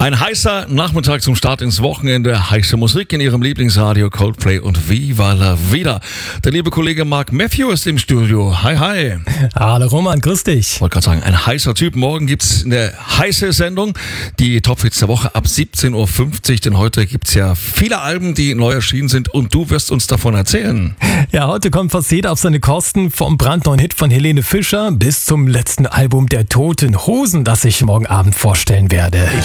Ein heißer Nachmittag zum Start ins Wochenende. Heiße Musik in Ihrem Lieblingsradio Coldplay und Viva la Vida. Der liebe Kollege Mark Matthew ist im Studio. Hi, hi. Hallo Roman, grüß dich. Ich wollte gerade sagen, ein heißer Typ. Morgen gibt's eine heiße Sendung. Die Tophits der Woche ab 17.50 Uhr. Denn heute gibt's ja viele Alben, die neu erschienen sind. Und du wirst uns davon erzählen. Ja, heute kommt fast jeder auf seine Kosten. Vom brandneuen Hit von Helene Fischer bis zum letzten Album der Toten Hosen, das ich morgen Abend vorstellen werde.